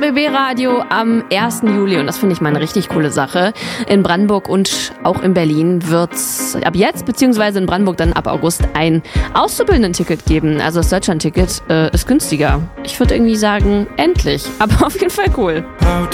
RBB Radio am 1. Juli und das finde ich mal eine richtig coole Sache. In Brandenburg und auch in Berlin wird es ab jetzt, beziehungsweise in Brandenburg dann ab August ein Auszubildenden-Ticket geben. Also das Deutschland-Ticket ist günstiger. Ich würde irgendwie sagen, endlich. Aber auf jeden Fall cool.